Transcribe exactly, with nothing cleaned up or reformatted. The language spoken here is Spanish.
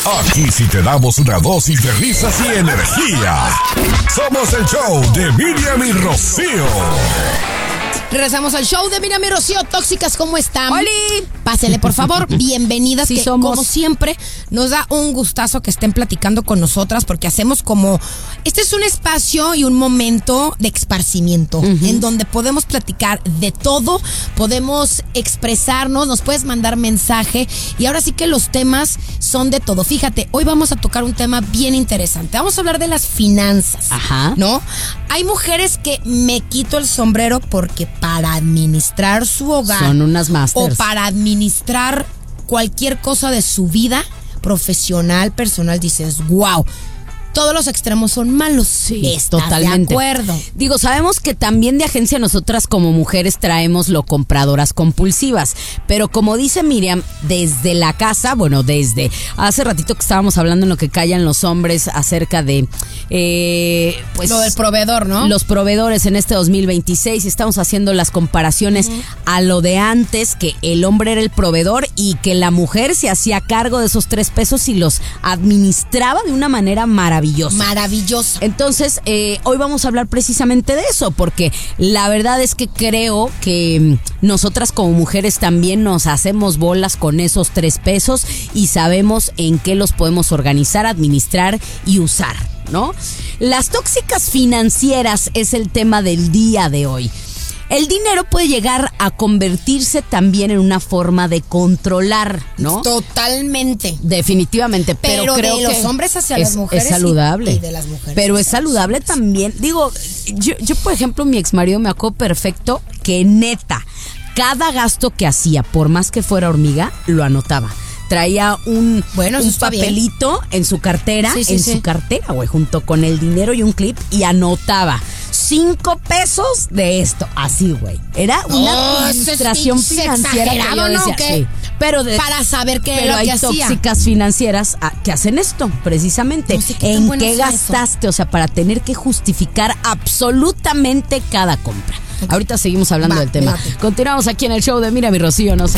Aquí sí te damos una dosis de risas y energía. Somos el show de Miriam y Rocío. Regresamos al show de Miriam y Rocío. Tóxicas, ¿cómo están? ¡Holi! Pásele, por favor. Bienvenidas. Sí que, somos. Como siempre, nos da un gustazo que estén platicando con nosotras porque hacemos como... Este es un espacio y un momento de esparcimiento, uh-huh, en donde podemos platicar de todo, podemos expresarnos, nos puedes mandar mensaje y ahora sí que los temas son de todo. Fíjate, hoy vamos a tocar un tema bien interesante. Vamos a hablar de las finanzas. Ajá. ¿No? Hay mujeres que me quito el sombrero porque para administrar su hogar son unas masters, o para administrar cualquier cosa de su vida profesional, personal, dices, wow. Todos los extremos son malos. Sí, ¿Estás totalmente. de acuerdo? Digo, sabemos que también de agencia nosotras como mujeres traemos lo compradoras compulsivas, pero como dice Miriam, desde la casa, bueno, desde hace ratito que estábamos hablando en lo que callan los hombres acerca de eh, pues lo del proveedor, ¿no? Los proveedores en este dos mil veintiséis, estamos haciendo las comparaciones uh-huh. a lo de antes, que el hombre era el proveedor y que la mujer se hacía cargo de esos tres pesos y los administraba de una manera maravillosa. Maravilloso. Entonces, eh, hoy vamos a hablar precisamente de eso, porque la verdad es que creo que nosotras como mujeres también nos hacemos bolas con esos tres pesos y sabemos en qué los podemos organizar, administrar y usar, ¿no? Las tóxicas financieras es el tema del día de hoy. El dinero puede llegar a convertirse también en una forma de controlar, ¿no? Totalmente. Definitivamente, pero, pero creo de que los hombres hacia es, las mujeres es saludable. Y, y de las mujeres. Pero es saludable también. Digo, yo, yo por ejemplo, mi exmarido me acuerdo perfecto que neta, cada gasto que hacía, por más que fuera hormiga, lo anotaba. Traía un, bueno, un papelito bien. en su cartera, sí, sí, en sí. su cartera, güey, junto con el dinero y un clip, y anotaba cinco pesos de esto, así, güey. Era una oh, administración es financiera que yo decía, ¿no? ¿Qué? Sí, pero de, para saber qué pero era lo hay que hacía. tóxicas financieras ah, que hacen esto, precisamente. No sé qué ¿En bueno qué gastaste? Eso. O sea, para tener que justificar absolutamente cada compra. Okay. Ahorita seguimos hablando Va, del tema. Mírate. Continuamos aquí en el show de Miriam y Rocío, no sé.